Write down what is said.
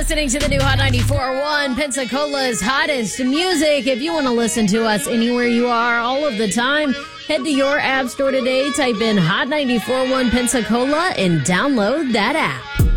Listening to the new Hot 94.1, Pensacola's hottest music. If you want to listen to us anywhere you are all of the time, head to your app store today, type in Hot 94.1 Pensacola, and download that app.